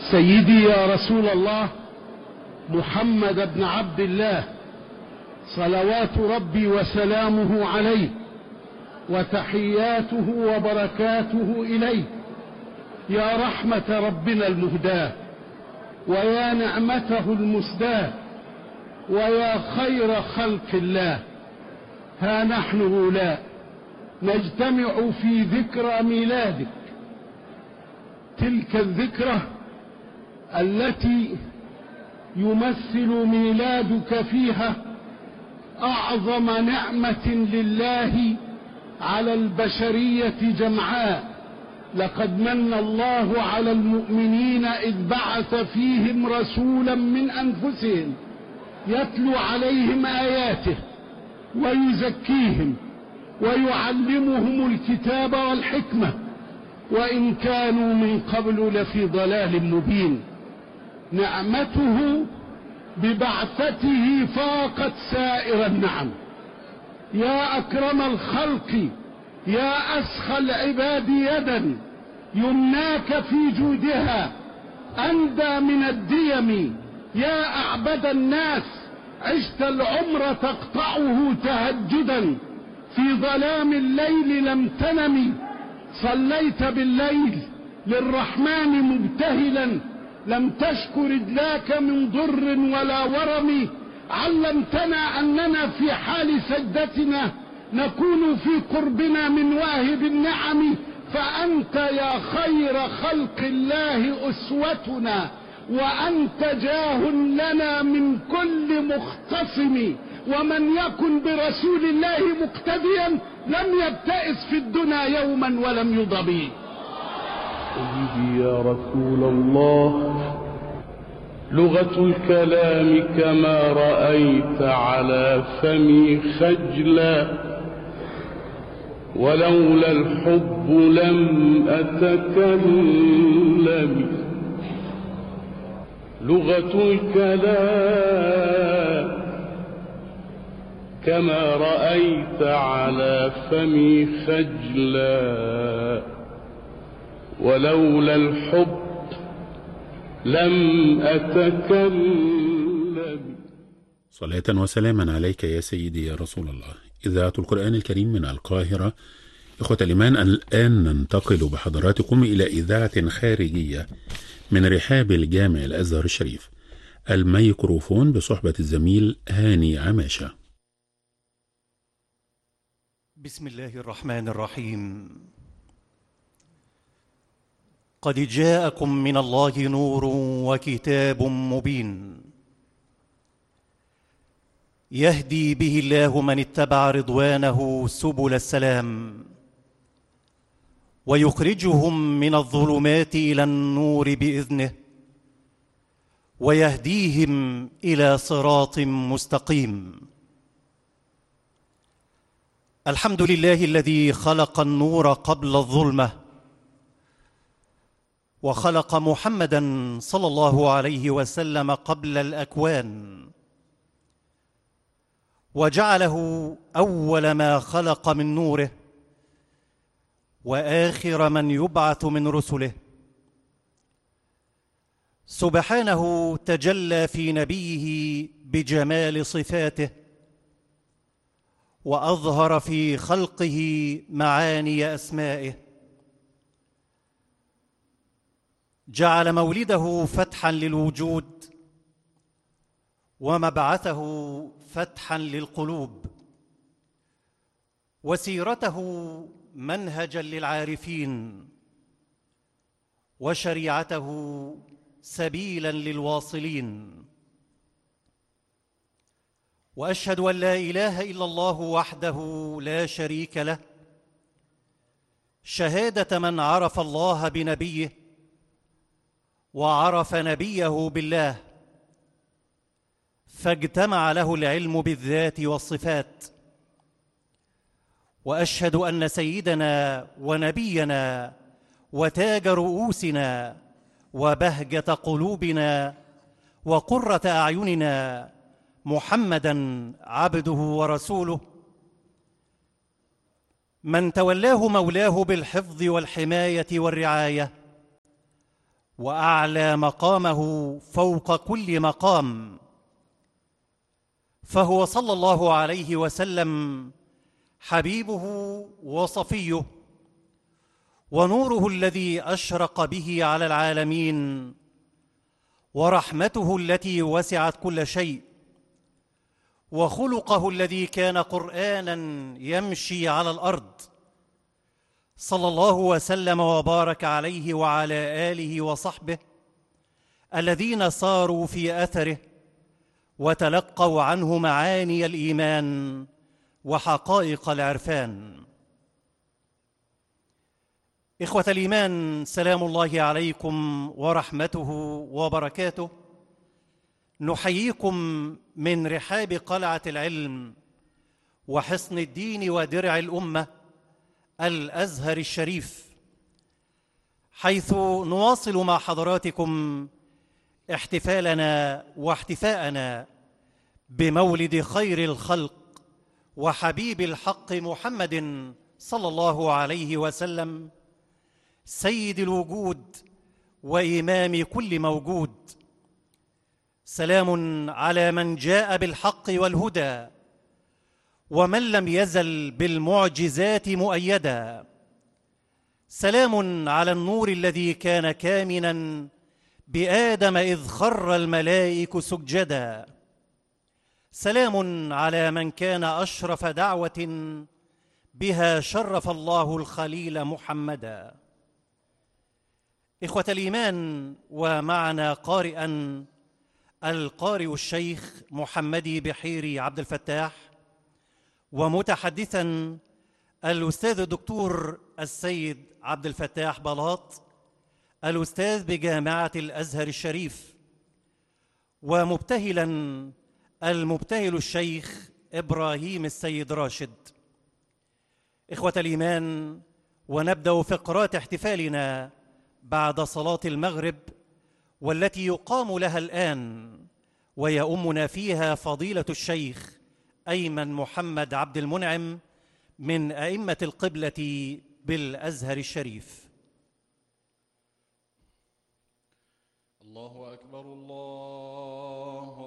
سيدي يا رسول الله محمد بن عبد الله صلوات ربي وسلامه عليه وتحياته وبركاته إليه، يا رحمة ربنا المهداة ويا نعمته المسداة ويا خير خلق الله. ها نحن هؤلاء نجتمع في ذكرى ميلادك، تلك الذكرى التي يمثل ميلادك فيها أعظم نعمة لله على البشرية جمعاء. لقد من الله على المؤمنين إذ بعث فيهم رسولا من أنفسهم يتلو عليهم آياته ويزكيهم ويعلمهم الكتاب والحكمة وإن كانوا من قبل لفي ضلال مبين. نعمته ببعثته فاقت سائر النعم. يا أكرم الخلق، يا أسخى العباد يدا، يمناك في جودها أندى من الديم. يا أعبد الناس، عشت العمر تقطعه تهجدا، في ظلام الليل لم تنم، صليت بالليل للرحمن مبتهلا، لم تشك رجلاك من ضر ولا ورم. علمتنا أننا في حال سجدتنا نكون في قربنا من واهب النعم، فأنت يا خير خلق الله أسوتنا، وأنت جاه لنا من كل مختصم. ومن يكن برسول الله مقتديا لم يبتئس في الدنيا يوما ولم يضبي. سيدي يا رسول الله، لغة الكلام كما رأيت على فمي خجلا، ولولا الحب لم أتكلم. لغة الكلام كما رأيت على فمي خجلا، ولولا الحب لم أتكلم. صلاة وسلاما عليك يا سيدي يا رسول الله. إذاعة القرآن الكريم من القاهرة. إخوة الإيمان، الآن ننتقل بحضراتكم إلى إذاعة خارجية من رحاب الجامع الأزهر الشريف. الميكروفون بصحبة الزميل هاني عماشة. بسم الله الرحمن الرحيم. قد جاءكم من الله نور وكتاب مبين، يهدي به الله من اتبع رضوانه سبل السلام، ويخرجهم من الظلمات إلى النور بإذنه، ويهديهم إلى صراط مستقيم. الحمد لله الذي خلق النور قبل الظلمة، وخلق محمدًا صلى الله عليه وسلم قبل الأكوان، وجعله أول ما خلق من نوره وآخر من يبعث من رسله. سبحانه تجلى في نبيه بجمال صفاته، وأظهر في خلقه معاني أسمائه. جعل مولده فتحا للوجود، ومبعثه فتحا للقلوب، وسيرته منهجا للعارفين، وشريعته سبيلا للواصلين. وأشهد أن لا إله إلا الله وحده لا شريك له، شهادة من عرف الله بنبيه وعرف نبيه بالله، فاجتمع له العلم بالذات والصفات. وأشهد أن سيدنا ونبينا وتاج رؤوسنا وبهجة قلوبنا وقرة أعيننا محمدًا عبده ورسوله، من تولاه مولاه بالحفظ والحماية والرعاية، وأعلى مقامه فوق كل مقام، فهو صلى الله عليه وسلم حبيبه وصفيه، ونوره الذي أشرق به على العالمين، ورحمته التي وسعت كل شيء، وخلقه الذي كان قرآنا يمشي على الأرض، صلى الله وسلم وبارك عليه وعلى آله وصحبه الذين ساروا في أثره وتلقوا عنه معاني الإيمان وحقائق العرفان. إخوة الإيمان، سلام الله عليكم ورحمته وبركاته. نحييكم من رحاب قلعة العلم وحصن الدين ودرع الأمة الأزهر الشريف، حيث نواصل مع حضراتكم احتفالنا واحتفاءنا بمولد خير الخلق وحبيب الحق محمد صلى الله عليه وسلم، سيد الوجود وإمام كل موجود. سلام على من جاء بالحق والهدى ومن لم يزل بالمعجزات مؤيدا. سلام على النور الذي كان كامنا بآدم إذ خر الملائك سجدا. سلام على من كان أشرف دعوة بها شرف الله الخليل محمدا. إخوة الإيمان، ومعنا قارئا القارئ الشيخ محمدي بحيري عبد الفتاح، ومتحدثا الأستاذ الدكتور السيد عبد الفتاح بلاط، الأستاذ بجامعة الأزهر الشريف، ومبتهلا المبتهل الشيخ إبراهيم السيد راشد. إخوة الإيمان، ونبدأ فقرات احتفالنا بعد صلاة المغرب، والتي يقام لها الآن ويؤمنا فيها فضيلة الشيخ أيمن محمد عبد المنعم من أئمة القبلة بالأزهر الشريف. الله أكبر، الله